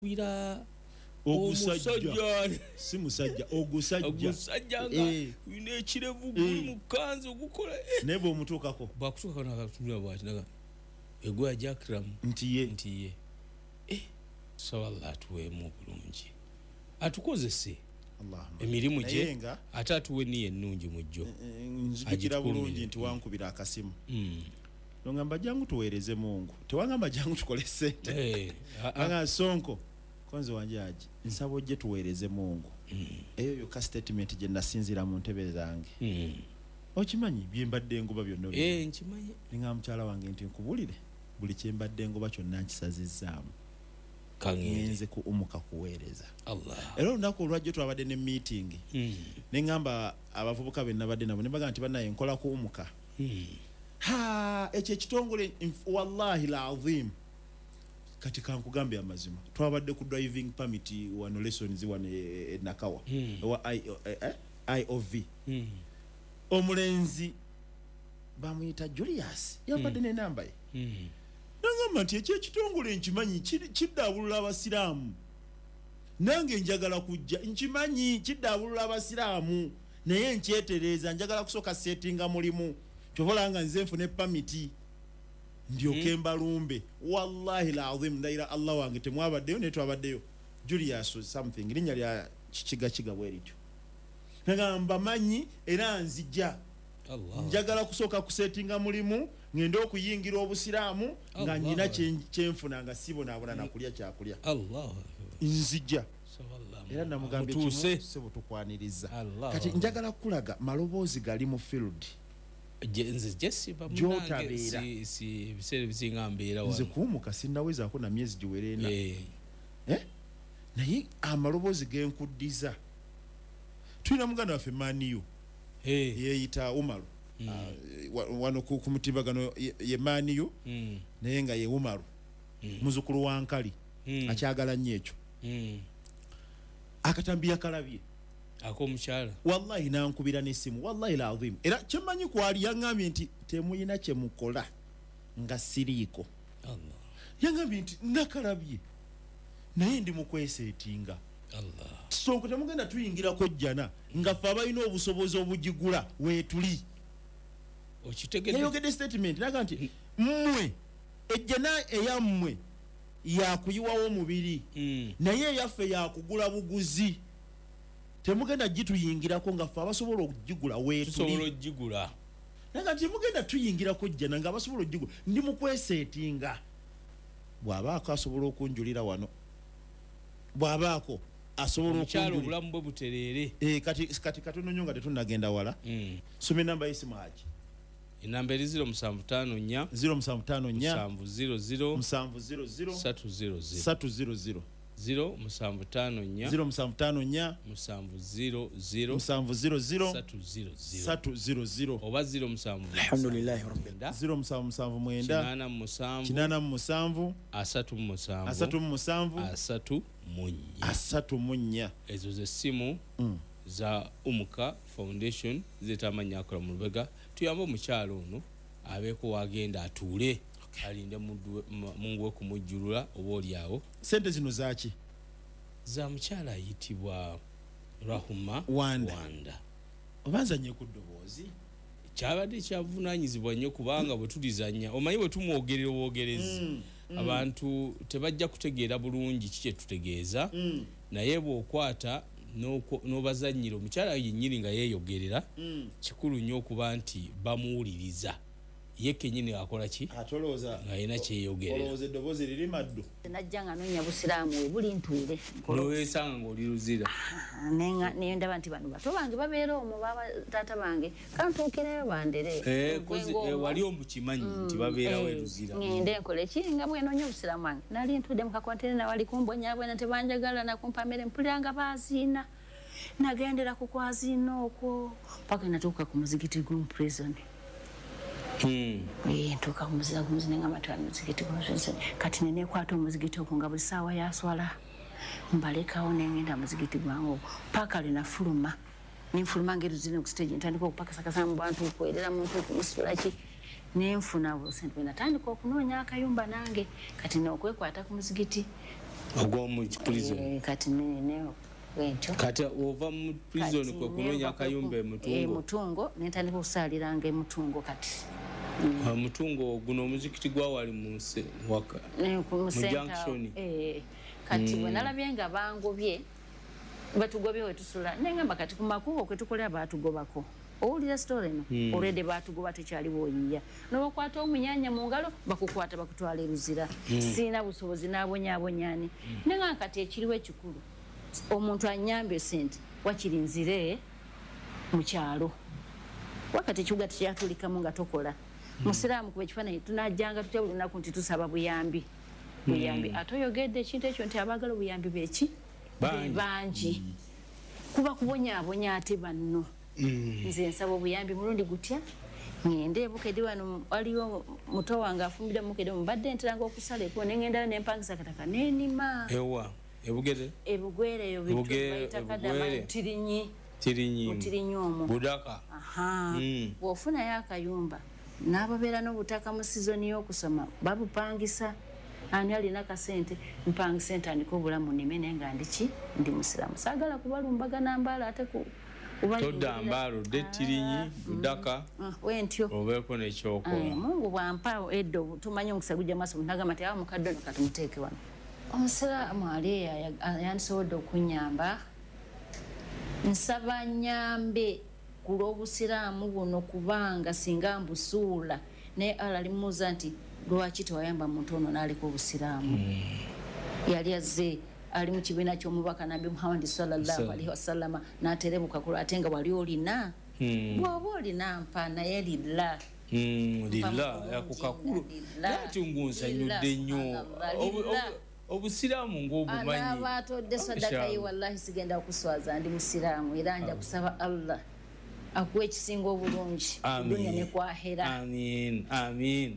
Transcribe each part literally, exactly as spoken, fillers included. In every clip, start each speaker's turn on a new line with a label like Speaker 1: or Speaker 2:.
Speaker 1: wira
Speaker 2: ogusajja si musajja ogusajja
Speaker 1: ogusajja nga ine ekirevu guli mu kanzu gukola
Speaker 2: nebo omutukako
Speaker 1: bakutuka kana katunula bwati naga egwa jakram
Speaker 2: nti ye
Speaker 1: nti ye eh sawalla tuwemu bulungi atukozese
Speaker 2: Allah
Speaker 1: emirimu je atatuwe ni ennungi mujjo
Speaker 2: nzijira bulungi nti wankubira akasimu mm. Nongamba jangu tuweereze Mungu tewangamba jangu tukole sente eh anga sonko kwanza wanjaji nsabo je tuweereze Mungu mm. Eyo yo ka statement je nasinzira mu ntebe zange mm. Okimanyi byembadde ngoba byonna
Speaker 1: eh nkimanyi
Speaker 2: ninga mchala wange nti nkubulire buli kyembadde ngoba kyonna nkisazizaamu kangenze ku umuka kuweereza
Speaker 1: Allah
Speaker 2: ero ndako olwajjo twabadde ne meeting mm. Nengamba abavubuka be nabadde nabo nebaga nti banaye nkola ku umuka mm. Ha eche kitongole wallahi alazim katika nkugambe amazima twabadde ku driving permit wano lessons wane e, nakawa mm. wa I, eh, I O V mm. Omulenzi bamuyita Julius yabadde mm. ne namba ye mm. Nangamba nti eche kitongole nkimanyi kiddabulula abasiraamu nange njagala kujja nkimanyi kiddabulula abasiraamu naye nkyetereza njagala kusoka settinga mulimu chovolanga nze nfune permit ndio mm. Kemba lumbe wallahi alazim ndaira Allah wange temwabaddeyo ne twabaddeyo Julius something linya lya kichiga chiga bwerityo nagamba manyi era nzija Allah njagala kusoka kusettinga mulimu ngende okuyingira obusiraamu nga nyina kyenfuna nga sibo nabona nakulya kyakulya
Speaker 1: Allah
Speaker 2: nzija era namugambye kimuse sebo tukwaniriza kati njagala kulaga malobozi gali mu field
Speaker 1: jenze jesi bamunange si si bisere bisinga mbera
Speaker 2: wano nze kumuka sindaweza ko na myezi giwerena eh eh naye amalobozi genkuddiza tulina muganda wafe Maniyo
Speaker 1: eh
Speaker 2: yeyita Umaru mm. uh, wano ku kumutimbagano ye, ye Maniyo mm. naye nga ye Umaru mm. muzukulu wa Nkali mm. akyagala nnyo ekyo mm. Akatambiya kalabye
Speaker 1: ako mchala
Speaker 2: wallahi nankubira nesimu wallahi alazim era kyemanyi kwali yangambye nti temuyina kye mukola nga siriko
Speaker 1: Allah
Speaker 2: yangambye nti nakalabye naye ndi mukwesetinga
Speaker 1: Allah
Speaker 2: sonko temugenda tuyingira ko jjana nga fa abayina obusobozi obujigula wetuli
Speaker 1: okitegedde
Speaker 2: yogedde statement naga nti mmwe ejjana eyammwe yakuyiwawo mubiri mm. Naye yaffe yakugula buguzi temugenda gituyingirako nga fa abasobola okugigula wetuli
Speaker 1: tusobola okugigula
Speaker 2: naga temugenda tuyingirako jjana nga abasobola okugigula ndi mukwesetinga bw'abaako asobola okunjulira wano bw'abaako asobola
Speaker 1: okunjulira obulamu bwe buterere
Speaker 2: eh kati kati katono nnyo nga tetunnagenda wala mm. Some namba y'essimu haji
Speaker 1: inamba eri zero musanvu ttaano nnya
Speaker 2: zero musanvu ttaano nnya
Speaker 1: musanvu zero zero
Speaker 2: musanvu zero zero
Speaker 1: satu zero zero
Speaker 2: satu zero zero
Speaker 1: zero musanvu ttaano nnya
Speaker 2: zero musanvu ttaano nnya
Speaker 1: musanvu zero zero
Speaker 2: musanvu zero zero
Speaker 1: satu zero zero
Speaker 2: satu zero zero
Speaker 1: oba zero musanvu
Speaker 2: alhamdulillah rabbil zero musanvu musanvu mwenda
Speaker 1: kinaana musanvu
Speaker 2: kinaana musanvu
Speaker 1: asatu musanvu
Speaker 2: asatu musanvu
Speaker 1: asatu munnya
Speaker 2: asatu munnya
Speaker 1: ezo ze simu mm. za Umuka Foundation zetamanya akola mu Lubega tuyamba omukyalo ono abeeko wagenda atuule okay. Alinde Mungu we kumujjulula oba olyawo
Speaker 2: sente zino zaki
Speaker 1: za mukyala ayitibwa Rahuma
Speaker 2: Wanda,
Speaker 1: Wanda.
Speaker 2: Obanzanye ku ddoboozi
Speaker 1: kyabadde kyavunaanyizibwa nnyo kubanga bwe tulizanya omanyi bwe tumwogerera obwogerezi mm, mm. Abantu tebajja kutegeera bulungi kikye tutegeeza mm. Naye bw'okwata n'obazannyira omukyala yennyini nga yeeyogerera mm. Kikulu nnyo okuba nti bamuwuliriza ye kennyini akola ki
Speaker 2: atolooza
Speaker 1: nga yina kyeyogerera
Speaker 2: olowooza eddoboozi liri maddu
Speaker 3: najja nga noonya busiraamu we buli ntuule
Speaker 1: noweesanga ng'oli luzira
Speaker 3: naye ndaba nti bano bato bange babeera omwo baba taata bange kantuukireyo bandere
Speaker 1: wali omukimanyi nti babeerawo eruzira
Speaker 3: ngende nkola ekiri nga bwe noonya obusiraamu wange nali ntuudde mu kakontene nawali kumbonyabwena tebanjagala nakumpa mmere mpulira nga baaziina nagendera ku kwaziina okwo paka natuuka ku muzigiti gw'omu prison
Speaker 1: Hmm.
Speaker 3: Eh ntuka kumuzira kumuzina nga matwala muzigiti kumuzina kati nene kwata omuzigiti okunga buli sawa ya swala mbaleka one ngenda muzigiti gwango paka lina fuluma ni fuluma ngeru zine ku stage ntandika okupaka saka mu bantu kwerera muntu kumusula ki nenfuna bo sente natandika okunoonya akayumba nange kati nokwekwata ku muzigiti
Speaker 1: ogwo mu prison
Speaker 3: e, kati nene wentyo
Speaker 1: kati ova mu prison kwa kunonya akayumba mutungo
Speaker 3: e mutungo nentandika okusaliranga emutungo kati
Speaker 1: mm. uh, mutungo guno muzikiti gwa wali mu waka
Speaker 3: mu
Speaker 1: junction
Speaker 3: e kati mm. bwenalabye nga bangobye batugobye wetusula nengamba kati ku makubo kwetukolera batugobako owulira story no mm. already batugoba tekyali boyiya nobakwata omunyanya mu ngalo bakukwata bakutwala eruzira mm. sina busobozi nabonyabonyani mm. nenga kati ekiriwe ekikulu omuntu anyambe sente wakirinzire mu kyalo wakati kibuga tekyatulikamu nga tokola musiraamu mm. kuba ekifaananyi tunajjanga tutya buli lunaku nti tusaba buyambi buyambi mm. ate oyogedde ekintu ekyo nti abagala obuyambi beki bangi mm. kuba kubonyaabonya ate banno mm. nze nsaba obuyambi mulundi gutya ngende bukedi wano waliwo muto wange afumbira mukedi mubadde ntiranga okusala eko nengendayo nempangisa kataka nenima
Speaker 1: ewa ebugere
Speaker 3: ebugwere yo bitu tirinyi
Speaker 1: tirinyi
Speaker 3: tirinyi omo
Speaker 1: budaka
Speaker 3: aha mm. wofuna yakayumba n'ababeera n'obutaka mu sizoni y'okusoma babupangisa ani alina kasente mpangisa entandika obulamu nime nenga ndiki ndi musiramu saagala kubalumbagana mbaala ate ku
Speaker 1: toda mbalo de tirinyi budaka
Speaker 3: mm. wentyo
Speaker 1: obeko n'ekyokola
Speaker 3: Mungu bwampa eddo tumanyi omukisa gujja maaso ntagamba ti awo mukadde katumuteeke wano omusiraamu ali yandisobodde okunyamba nsaba nyambe ku lw'obusiraamu buno kubanga singa mbusuula naye ala alimuuza nti lwaki tewayamba muntu ono n'aliko obusiraamu mm. yali azze ali mu kibiina ky'omubaka nabbi Muhammad sallallahu alaihi wasallama n'aterebuka ku ate nga wali olina mm. bw'oba olina mpa naye lilla
Speaker 1: mm, lilla yakukakulu lati ngunsanyudde nnyo obusiraamu ng'obumanyi
Speaker 3: anabatodde sadaka ye wallahi sigenda okuswaza ndi musiraamu era nja kusaba Allah akuwa ekisinga obulungi dunya ne kwahera
Speaker 1: amin amin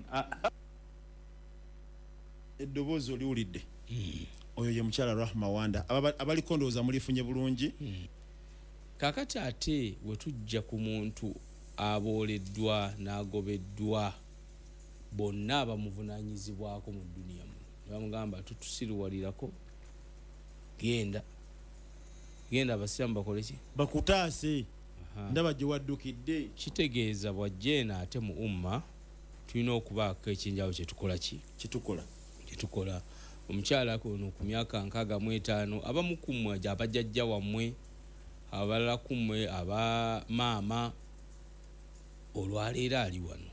Speaker 2: eddoboozi oliwulidde oyo ye mukyala Rahma Wanda abaliko ndowooza mulifunye bulungi
Speaker 1: kakati ate wetujja ku muntu abooleddwa n'agobeddwa bonna abamuvunaanyizibwako mu duniya muno bamugamba tutusiruwalirako genda genda abasiramu bakole ki
Speaker 2: bakutaase ndaba gye waddukidde
Speaker 1: kitegeeza bwajjeena ate mu umma tulina okubaako ekinjawo kyetukola ki
Speaker 2: kitukola
Speaker 1: kyetukola omukyala ono ku myaka nkaaga mu etaano abamu kummwe abajjajja wammwe abalala kummwe aba maama olwaleero ali wano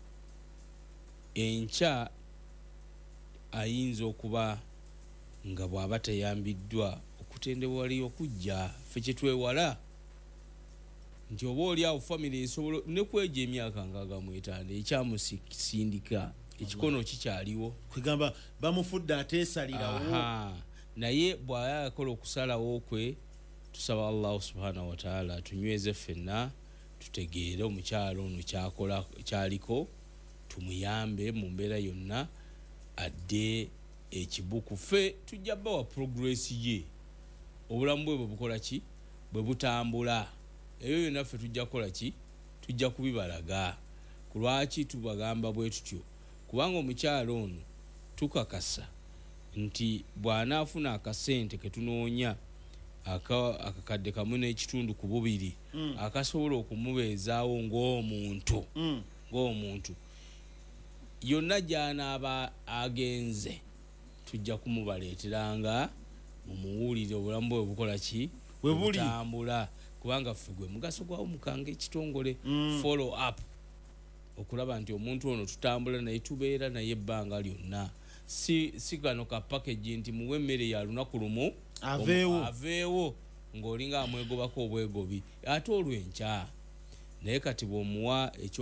Speaker 1: enkya ayinza okuba nga bw'aba tayambiddwa okutendebwa wali okujja ffe kyetwewala nti oba oli awo famire esobola ne kwegya emyaka nkaaga mu etaano ekyamusindika ekikono kikyaliwo
Speaker 2: kwegamba bamufudde ateesalirawo
Speaker 1: naye bw'ayakola okusalawo kwe tusaba Allahu subhanahu wa ta'ala tunyweze ffenna tutegeere omukyalo ono kyakola kyaliko tumuyambe mu mbeera yonna adde ekibuku ffe tujja bawa progress ye obulamu bwe bwe bukola ki bwe butambula eyo yonna ffe tujja kukola ki tujja kubibalaga ku lwaki tubagamba bwe tutyo kubanga omukyalo ono tukakasa nti bw'anaafuna akasente ketunoonya akakadde kamu n'ekitundu ku bubiri mm. akasobola okumubeezaawo ng'omuntu mm. ng'omuntu yonna gy'anaaba agenze tujja kumubaleeteranga mumuwulire obulamu bwe bukola ki
Speaker 2: bwe buli
Speaker 1: tambula kubanga ffe gwe mugaso gwawo mukanga ekitongole mm. follow up okulaba nti omuntu ono tutambula naye tubeera naye ebbanga lyonna si si kano ka package nti muwe emmere ya lunaku lumu
Speaker 2: aveewo
Speaker 1: aveewo ng'olinga amwegobako obwegobi ate olw'enkya naye kati bw'omuwa ekyo